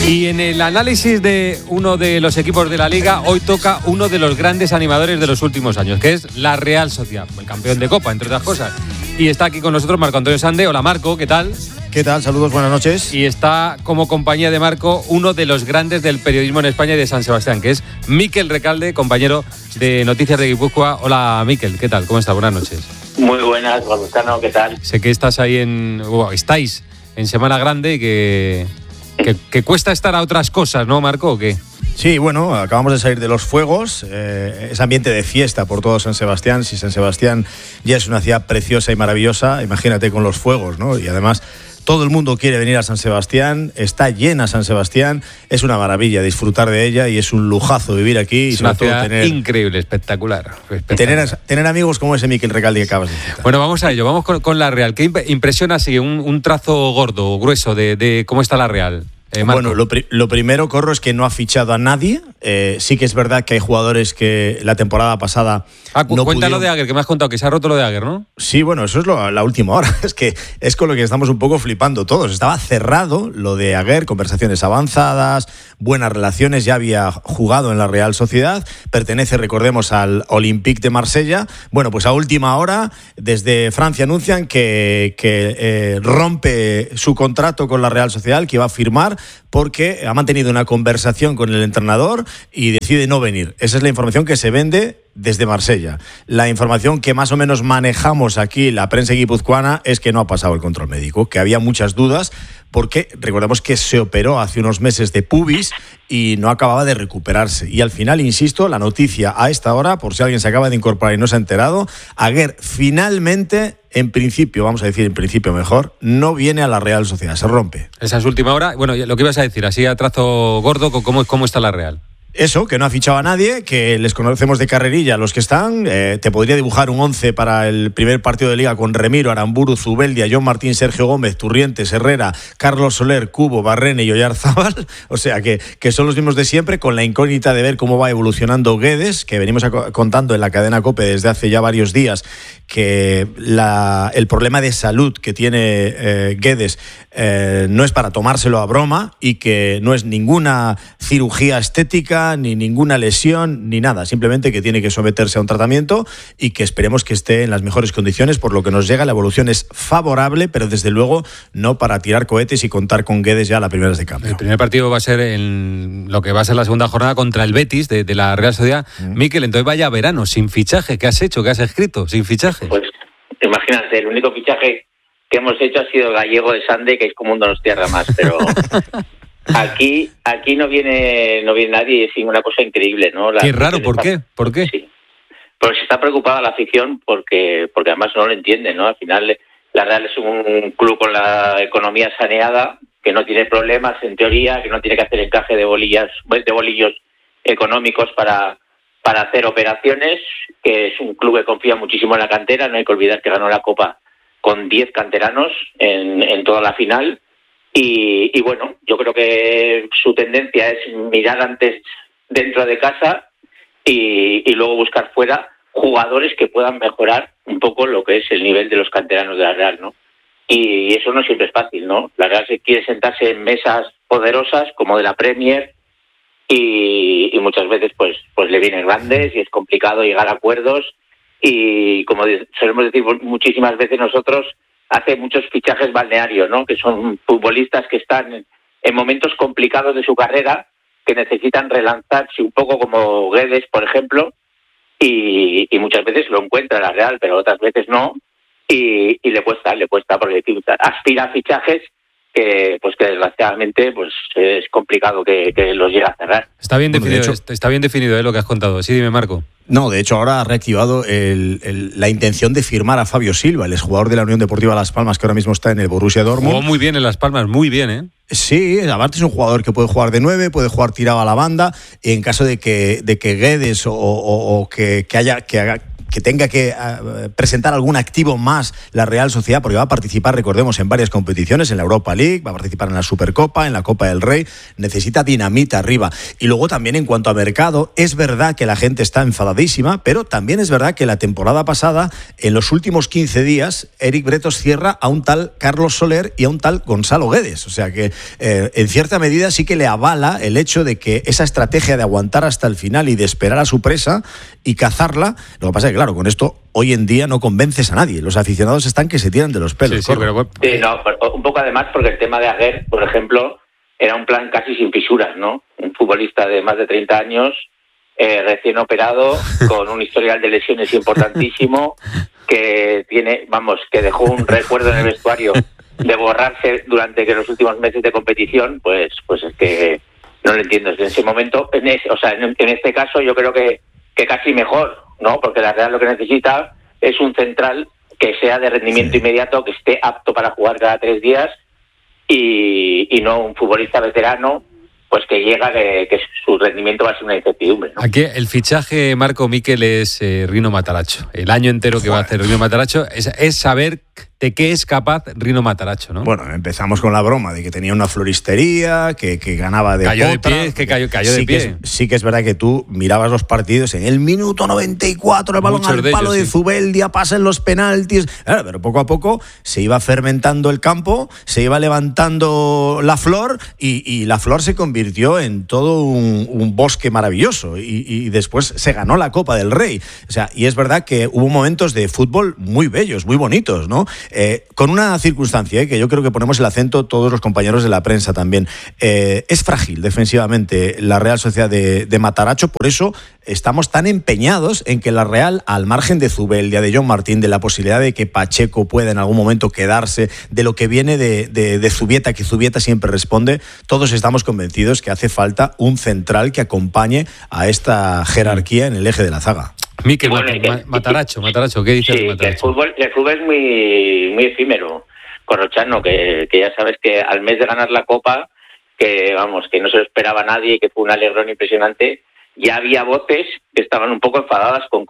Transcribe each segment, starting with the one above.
Y en el análisis de uno de los equipos de la Liga, hoy toca uno de los grandes animadores de los últimos años, que es la Real Sociedad, el campeón de Copa, entre otras cosas. Y está aquí con nosotros Marco Antonio Sande. Hola Marco, ¿qué tal? ¿Qué tal? Saludos, buenas noches. Y está como compañía de Marco uno de los grandes del periodismo en España y de San Sebastián, que es Mikel Recalde, compañero de Noticias de Guipúzcoa. Hola Mikel, ¿qué tal? ¿Cómo estás? Buenas noches. Muy buenas, Gonzalo, ¿qué tal? Sé que estás ahí estáis en Semana Grande y que cuesta estar a otras cosas, ¿no, Marco? ¿O qué? Sí, bueno, acabamos de salir de los fuegos, es ambiente de fiesta por todo San Sebastián. Si San Sebastián ya es una ciudad preciosa y maravillosa, imagínate con los fuegos, ¿no? Y además todo el mundo quiere venir a San Sebastián, está llena San Sebastián, es una maravilla disfrutar de ella y es un lujazo vivir aquí. Es y una sobre ciudad todo increíble, espectacular. Tener amigos como ese Mikel Recalde que acabas de citar. Bueno, vamos a ello, vamos con la Real. ¿Qué impresiona así un trazo gordo, grueso de cómo está la Real? Bueno, lo primero, Corro, es que no ha fichado a nadie. Sí que es verdad que hay jugadores que la temporada pasada no cuéntalo de Aguer, que me has contado que se ha roto lo de Aguer, ¿no? Sí, bueno, eso es la última hora. Es que es con lo que estamos un poco flipando todos. Estaba cerrado lo de Aguer, conversaciones avanzadas, buenas relaciones, ya había jugado en la Real Sociedad, pertenece, recordemos, al Olympique de Marsella. Bueno, pues a última hora, desde Francia anuncian que rompe su contrato con la Real Sociedad, que iba a firmar, porque ha mantenido una conversación con el entrenador y decide no venir. Esa es la información que se vende desde Marsella. La información que más o menos manejamos aquí, la prensa guipuzcoana, es que no ha pasado el control médico, que había muchas dudas, porque recordemos que se operó hace unos meses de pubis y no acababa de recuperarse. Y al final, insisto, la noticia a esta hora, por si alguien se acaba de incorporar y no se ha enterado, Aguer finalmente, en principio, vamos a decir en principio mejor, no viene a la Real Sociedad, se rompe. Esa es última hora. Bueno, lo que ibas a decir, así a trazo gordo, ¿cómo está la Real? Eso, que no ha fichado a nadie, que les conocemos de carrerilla los que están. Te podría dibujar un 11 para el primer partido de Liga con Remiro, Aramburu, Zubeldia, John Martín, Sergio Gómez, Turrientes, Herrera, Carlos Soler, Cubo, Barrene y Oyarzábal. O sea, que son los mismos de siempre, con la incógnita de ver cómo va evolucionando Guedes, que venimos contando en la cadena COPE desde hace ya varios días, que el problema de salud que tiene Guedes no es para tomárselo a broma y que no es ninguna cirugía estética, ni ninguna lesión, ni nada. Simplemente que tiene que someterse a un tratamiento y que esperemos que esté en las mejores condiciones. Por lo que nos llega, la evolución es favorable, pero desde luego no para tirar cohetes y contar con Guedes ya a las primeras de cambio. El primer partido va a ser en lo que va a ser la segunda jornada contra el Betis de la Real Sociedad. Mikel, entonces vaya verano, sin fichaje. ¿Qué has hecho? ¿Qué has escrito? Sin fichaje. Pues imagínate, el único fichaje que hemos hecho ha sido el gallego de Sande, que es como un Donostiarra más, pero aquí no viene nadie, es una cosa increíble, ¿no? Qué raro, ¿por qué? ¿Por qué? Sí. Pues está preocupada la afición porque además no lo entiende, ¿no? Al final la Real es un club con la economía saneada, que no tiene problemas en teoría, que no tiene que hacer encaje de bolillos económicos para hacer operaciones, que es un club que confía muchísimo en la cantera. No hay que olvidar que ganó la Copa con 10 canteranos en toda la final. Y bueno, yo creo que su tendencia es mirar antes dentro de casa y luego buscar fuera jugadores que puedan mejorar un poco lo que es el nivel de los canteranos de la Real, ¿no? Y eso no siempre es fácil, ¿no? La Real se quiere sentarse en mesas poderosas como de la Premier y muchas veces pues le vienen grandes y es complicado llegar a acuerdos y, como solemos decir muchísimas veces nosotros, hace muchos fichajes balnearios, ¿no? Que son futbolistas que están en momentos complicados de su carrera, que necesitan relanzarse un poco, como Guedes, por ejemplo, y muchas veces lo encuentra la Real, pero otras veces no, y le cuesta porque aspira a fichajes que desgraciadamente es complicado que los llegue a cerrar. Está bien definido lo que has contado. Sí, dime, Marco. No, de hecho ahora ha reactivado la intención de firmar a Fabio Silva, el exjugador de la Unión Deportiva Las Palmas, que ahora mismo está en el Borussia Dortmund. Jugó muy bien en Las Palmas, muy bien, ¿eh? Sí, aparte es un jugador que puede jugar de 9, puede jugar tirado a la banda, y en caso de que Guedes o que que tenga que presentar algún activo más la Real Sociedad, porque va a participar, recordemos, en varias competiciones, en la Europa League, va a participar en la Supercopa, en la Copa del Rey, necesita dinamita arriba. Y luego también en cuanto a mercado, es verdad que la gente está enfadadísima, pero también es verdad que la temporada pasada, en los últimos 15 días, Eric Bretos cierra a un tal Carlos Soler y a un tal Gonzalo Guedes. O sea que en cierta medida sí que le avala el hecho de que esa estrategia de aguantar hasta el final y de esperar a su presa y cazarla, lo que pasa es que claro, con esto hoy en día no convences a nadie. Los aficionados están que se tiran de los pelos. Sí, pero... un poco además porque el tema de Aguer, por ejemplo, era un plan casi sin fisuras, ¿no? Un futbolista de más de 30 años, recién operado, con un historial de lesiones importantísimo, que dejó un recuerdo en el vestuario de borrarse durante los últimos meses de competición, pues es que no lo entiendo. En ese momento, en este caso yo creo que casi mejor, ¿no? Porque la Real lo que necesita es un central que sea de rendimiento inmediato, que esté apto para jugar cada 3 días y no un futbolista veterano pues que llega que su rendimiento va a ser una incertidumbre, ¿no? Aquí el fichaje, Marco, Miquel, es Rino Matarazzo. El año entero que va a hacer Rino Matarazzo es saber de qué es capaz Rino Matarazzo, ¿no? Bueno, empezamos con la broma de que tenía una floristería, que ganaba de cayó potra. De pie, es que cayó de pie. Sí que es verdad que tú mirabas los partidos en el minuto 94, el balón Muchos al palo de ellos, sí. Zubeldia, pasan los penaltis. Claro, pero poco a poco se iba fermentando el campo, se iba levantando la flor y la flor se convirtió en todo un bosque maravilloso y después se ganó la Copa del Rey. O sea, y es verdad que hubo momentos de fútbol muy bellos, muy bonitos, ¿no? Con una circunstancia que yo creo que ponemos el acento todos los compañeros de la prensa también. Es frágil defensivamente la Real Sociedad de Matarazzo, por eso estamos tan empeñados en que la Real, al margen de Zubeldia, de John Martín, de la posibilidad de que Pacheco pueda en algún momento quedarse, de lo que viene de Zubieta, que Zubieta siempre responde, todos estamos convencidos que hace falta un central que acompañe a esta jerarquía en el eje de la zaga. Miquel, Matarazzo, ¿qué dices de Matarazzo? Que el fútbol es muy efímero, Corrochano, que ya sabes que al mes de ganar la Copa, que no se lo esperaba nadie, que fue un alegrón impresionante, ya había voces que estaban un poco enfadadas con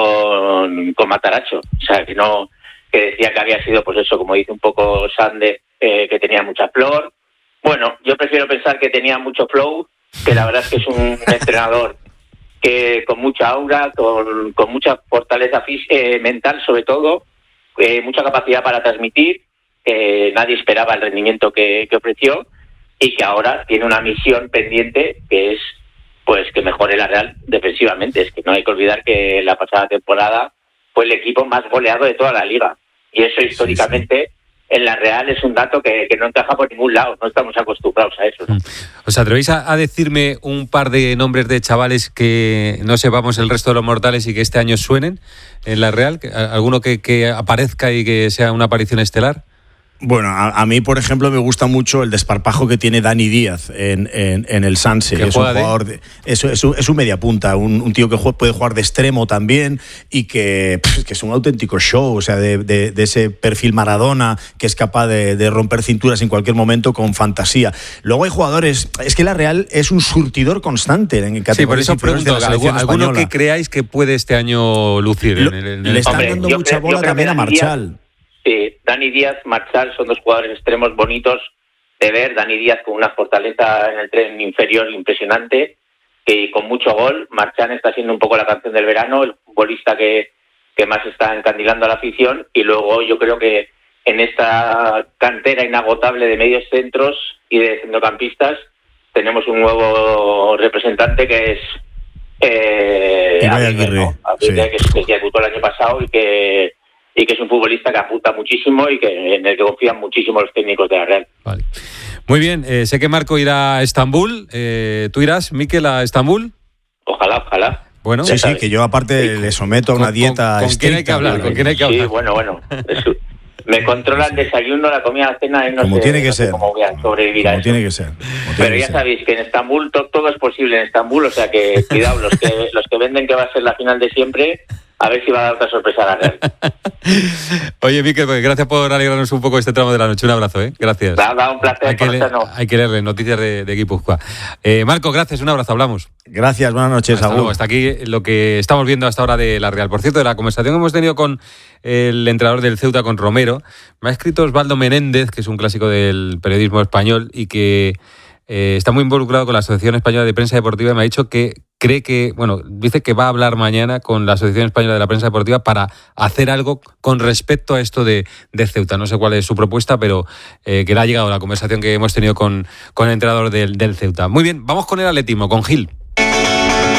Matarazzo, o sea, que decía que había sido, pues eso, como dice un poco Sande, que tenía mucha flor. Bueno, yo prefiero pensar que tenía mucho flow, que la verdad es que es un entrenador que con mucha aura, con mucha fortaleza mental sobre todo, mucha capacidad para transmitir, nadie esperaba el rendimiento que ofreció y que ahora tiene una misión pendiente que es pues que mejore la Real defensivamente. Es que no hay que olvidar que la pasada temporada fue el equipo más goleado de toda la liga y eso históricamente en la Real es un dato que no encaja por ningún lado, no estamos acostumbrados a eso, ¿no? ¿Os atrevéis a decirme un par de nombres de chavales que no sepamos el resto de los mortales y que este año suenen en la Real? ¿Alguno que aparezca y que sea una aparición estelar? Bueno, a mí, por ejemplo, me gusta mucho el desparpajo que tiene Dani Díaz en el Sanse. Es un jugador es un mediapunta, un tío que puede jugar de extremo también y que es un auténtico show, o sea, de ese perfil Maradona que es capaz de romper cinturas en cualquier momento con fantasía. Luego hay jugadores, es que la Real es un surtidor constante en categorías. Sí, por eso pregunto, ¿alguno que creáis que puede este año lucir? Le están dando mucha bola también a Marchal. Sí, Dani Díaz, Marchal son dos jugadores extremos bonitos de ver. Dani Díaz con una fortaleza en el tren inferior impresionante y con mucho gol. Marchal está siendo un poco la canción del verano, el futbolista que más está encandilando a la afición. Y luego yo creo que en esta cantera inagotable de medios centros y de centrocampistas tenemos un nuevo representante que es Aguirre, que debutó el año pasado y que es un futbolista que apunta muchísimo y en el que confían muchísimo los técnicos de la Real. Vale. Muy bien, sé que Marco irá a Estambul. ¿Tú irás, Miquel, a Estambul? Ojalá. Bueno, sí, que yo aparte le someto a una dieta ¿Con quién hay que hablar? Sí, bueno. Me controla el desayuno, la comida, la cena, como tiene que ser. Cómo voy a sobrevivir a eso. Tiene que ser. Pero ya sabéis que en Estambul todo es posible en Estambul, o sea que cuidado, los que venden que va a ser la final de siempre, a ver si va a dar otra sorpresa a la Real. Oye, Mikel, pues gracias por alegrarnos un poco este tramo de la noche. Un abrazo, gracias. Nada, un placer. Hay que leerle noticias de Guipúzcoa. Marco, gracias, un abrazo, hablamos. Gracias, buenas noches, hasta luego. Hasta aquí lo que estamos viendo hasta ahora de la Real. Por cierto, de la conversación que hemos tenido con el entrenador del Ceuta, con Romero, me ha escrito Osvaldo Menéndez, que es un clásico del periodismo español y que está muy involucrado con la Asociación Española de Prensa Deportiva, y me ha dicho que cree que, dice que va a hablar mañana con la Asociación Española de la Prensa Deportiva para hacer algo con respecto a esto de Ceuta. No sé cuál es su propuesta, pero que le ha llegado la conversación que hemos tenido con el entrenador del Ceuta. Muy bien, vamos con el atletismo, con Gil.